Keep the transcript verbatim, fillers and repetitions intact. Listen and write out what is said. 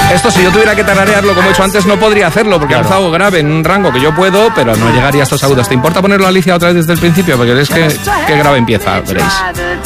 Esto, si yo tuviera que tararearlo como he hecho antes, no podría hacerlo, porque Claro. he alzado grave en un rango que yo puedo, pero no llegaría a estos agudos. ¿Te importa ponerlo, Alicia, otra vez desde el principio? Porque es que, que grave empieza, veréis.